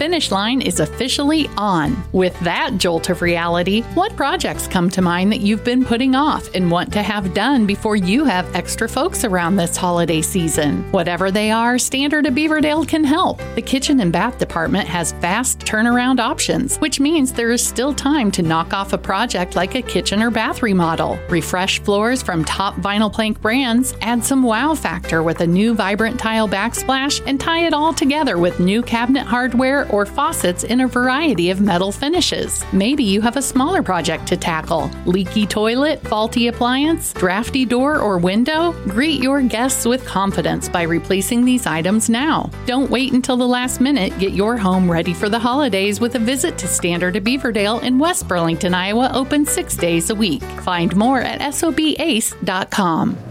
finish line is officially on. With that jolt of reality, what projects come to mind that you've been putting off and want to have done before you have extra folks around this holiday season? Whatever they are, Standard of Beaverdale can help. The kitchen and bath department has fast turnaround options, which means there is still time to knock off a project like a kitchen or bath remodel. Refresh floors from top vinyl plank brands, add some wow factor with a new vibrant tile backsplash, and tie it all together with new cabinet hardware or faucets in a variety of metal finishes. Maybe you have a smaller project to tackle. Leaky toilet, faulty appliance, drafty door or window? Greet your guests with confidence by replacing these items now. Don't wait until the last minute. Get your home ready for the holidays with a visit to Standard of Beaverdale in West Burlington, Iowa, open 6 days a week. Find more at sobace.com.